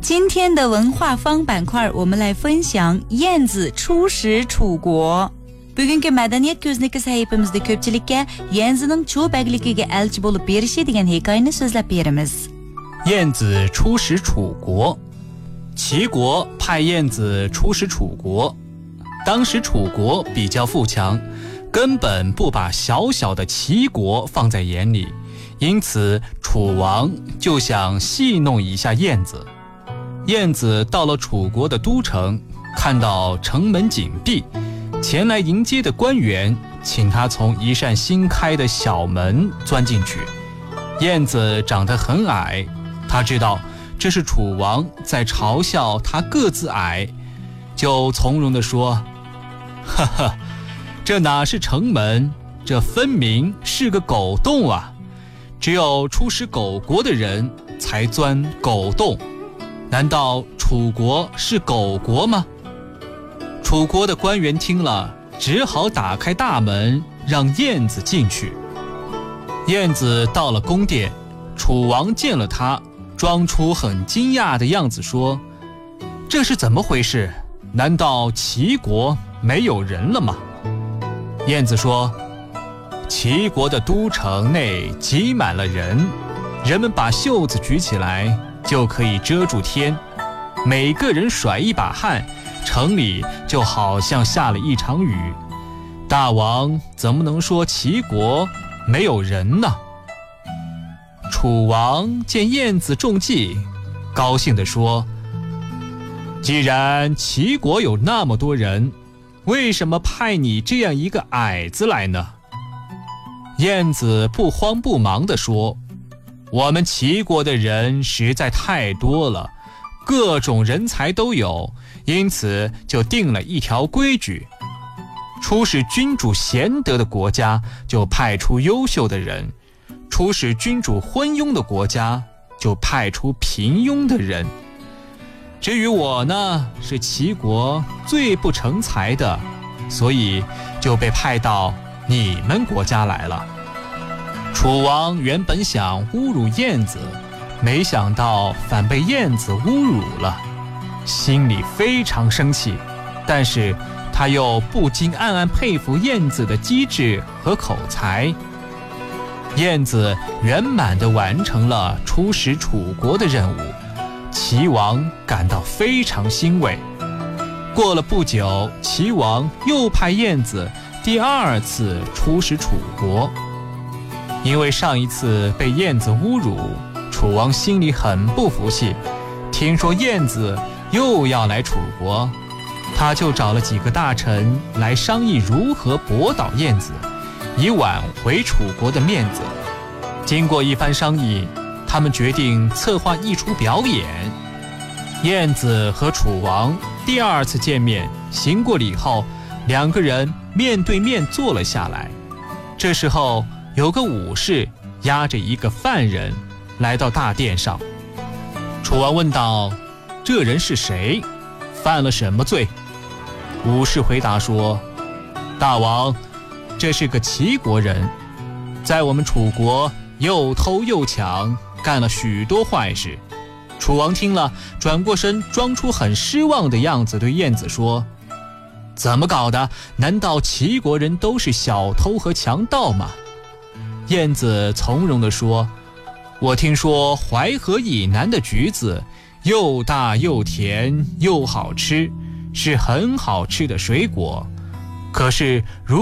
今天的文化方板块，我们来分享燕子出使楚国。Bugungi madaniyat ko'zniki sahifamizda ko'pchilikka Yanzining cho'bagligiga elchi bo'lib berishi degan hikoyani so'zlab beramiz. 燕子出使楚国，齐国派燕子出使楚国。当时楚国比较富强，根本不把小小的齐国放在眼里，因此楚王就想戏弄一下燕子。燕子到了楚国的都城，看到城门紧闭，前来迎接的官员请他从一扇新开的小门钻进去。燕子长得很矮，他知道这是楚王在嘲笑他个子矮，就从容地说：哈哈，这哪是城门，这分明是个狗洞啊！只有出使狗国的人才钻狗洞，难道楚国是狗国吗？楚国的官员听了，只好打开大门让燕子进去。燕子到了宫殿，楚王见了他，装出很惊讶的样子说：这是怎么回事？难道齐国没有人了吗？燕子说：齐国的都城内挤满了人，人们把袖子举起来就可以遮住天，每个人甩一把汗，城里就好像下了一场雨。大王怎么能说齐国没有人呢？楚王见燕子中计，高兴地说：既然齐国有那么多人，为什么派你这样一个矮子来呢？燕子不慌不忙地说：我们齐国的人实在太多了，各种人才都有，因此就定了一条规矩，出使君主贤德的国家就派出优秀的人，出使君主昏庸的国家就派出平庸的人。至于我呢，是齐国最不成才的，所以就被派到你们国家来了。楚王原本想侮辱燕子，没想到反被燕子侮辱了，心里非常生气，但是他又不禁暗暗佩服燕子的机智和口才。燕子圆满地完成了出使楚国的任务，齐王感到非常欣慰。过了不久，齐王又派燕子第二次出使楚国。因为上一次被燕子侮辱，楚王心里很不服气，听说燕子又要来楚国，他就找了几个大臣来商议如何驳倒燕子，以挽回楚国的面子。经过一番商议，他们决定策划一出表演。燕子和楚王第二次见面，行过礼后，两个人面对面坐了下来。这时候有个武士押着一个犯人来到大殿上。楚王问道：这人是谁？犯了什么罪？武士回答说：大王，这是个齐国人，在我们楚国又偷又抢，干了许多坏事。楚王听了，转过身，装出很失望的样子，对燕子说：怎么搞的？难道齐国人都是小偷和强盗吗？燕子从容地说：我听说淮河以南的橘子又大又甜又好吃，是很好吃的水果，可是如